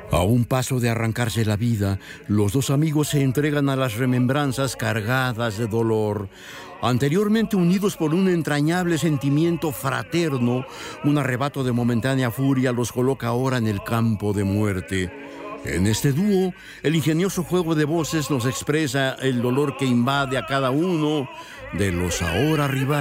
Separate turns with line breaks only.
A un paso de arrancarse la vida, los dos amigos se entregan a las remembranzas cargadas de dolor. Anteriormente unidos por un entrañable sentimiento fraterno, un arrebato de momentánea furia los coloca ahora en el campo de muerte. En este dúo, el ingenioso juego de voces nos expresa el dolor que invade a cada uno de los ahora rivales.